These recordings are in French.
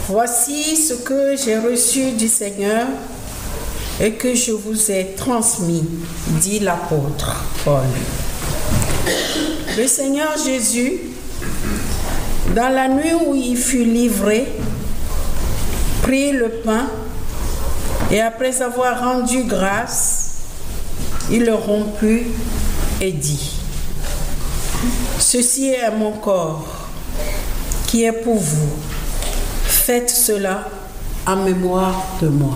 Voici ce que j'ai reçu du Seigneur et que je vous ai transmis, dit l'apôtre Paul. Le Seigneur Jésus, dans la nuit où il fut livré, prit le pain et après avoir rendu grâce, il le romput et dit: ceci est mon corps qui est pour vous. Faites cela en mémoire de moi.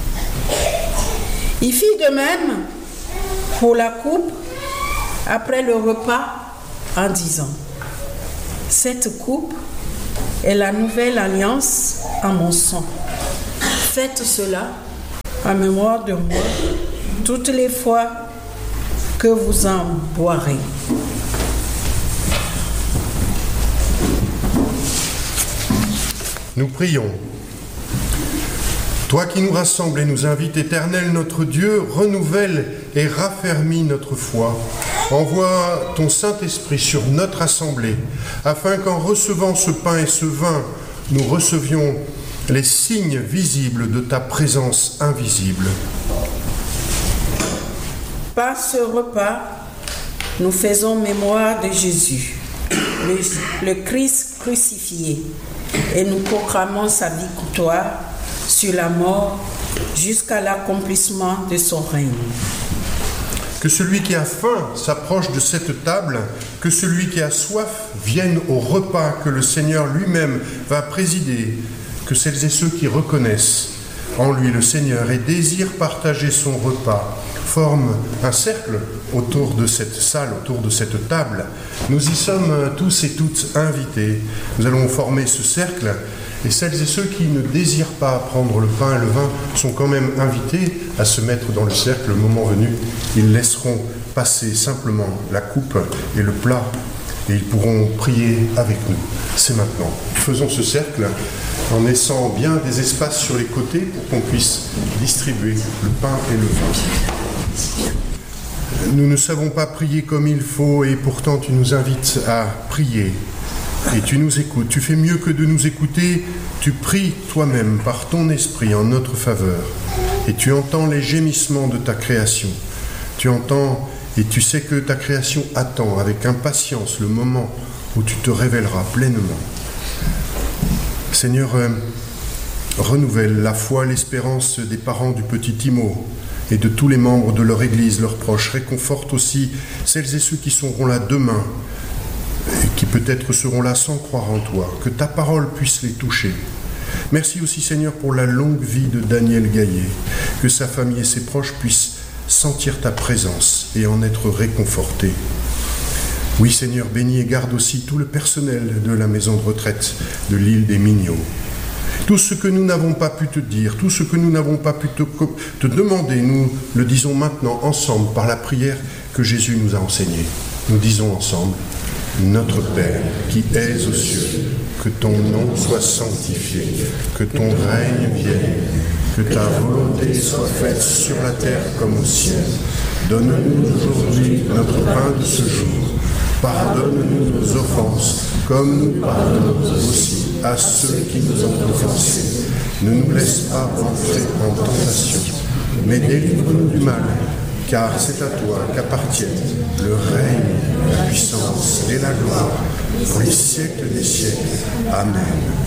Il fit de même pour la coupe après le repas en disant: cette coupe est la nouvelle alliance en mon sang. Faites cela en mémoire de moi toutes les fois que vous en boirez. Nous prions. Toi qui nous rassembles et nous invites, Éternel notre Dieu, renouvelle et raffermis notre foi. Envoie ton Saint-Esprit sur notre assemblée, afin qu'en recevant ce pain et ce vin, nous recevions les signes visibles de ta présence invisible. Par ce repas, nous faisons mémoire de Jésus, le Christ crucifié, et nous proclamons sa victoire sur la mort jusqu'à l'accomplissement de son règne. Que celui qui a faim s'approche de cette table, que celui qui a soif vienne au repas que le Seigneur lui-même va présider, que celles et ceux qui reconnaissent en lui le Seigneur et désirent partager son repas forment un cercle autour de cette salle, autour de cette table. Nous y sommes tous et toutes invités. Nous allons former ce cercle et celles et ceux qui ne désirent pas prendre le pain et le vin sont quand même invités à se mettre dans le cercle. Le moment venu, ils laisseront passer simplement la coupe et le plat et ils pourront prier avec nous. C'est maintenant. Faisons ce cercle en laissant bien des espaces sur les côtés pour qu'on puisse distribuer le pain et le vin. Nous ne savons pas prier comme il faut et pourtant tu nous invites à prier et tu nous écoutes. Tu fais mieux que de nous écouter, tu pries toi-même par ton esprit en notre faveur et tu entends les gémissements de ta création. Tu entends et tu sais que ta création attend avec impatience le moment où tu te révéleras pleinement. Seigneur, renouvelle la foi, l'espérance des parents du petit Timo et de tous les membres de leur Église, leurs proches. Réconforte aussi celles et ceux qui seront là demain et qui peut-être seront là sans croire en toi. Que ta parole puisse les toucher. Merci aussi, Seigneur, pour la longue vie de Daniel Gaillet. Que sa famille et ses proches puissent sentir ta présence et en être réconfortés. Oui, Seigneur, bénis et garde aussi tout le personnel de la maison de retraite de l'île des Mignots. Tout ce que nous n'avons pas pu te dire, tout ce que nous n'avons pas pu te demander, nous le disons maintenant ensemble par la prière que Jésus nous a enseignée. Nous disons ensemble: Notre Père qui es aux cieux, que ton nom soit sanctifié, que ton règne vienne, que ta volonté soit faite sur la terre comme au ciel. Donne-nous aujourd'hui notre pain de ce jour. Pardonne-nous nos offenses, comme nous pardonnons aussi à ceux qui nous ont offensés. Ne nous laisse pas entrer en tentation, mais délivre-nous du mal, car c'est à toi qu'appartiennent le règne, la puissance et la gloire pour les siècles des siècles. Amen.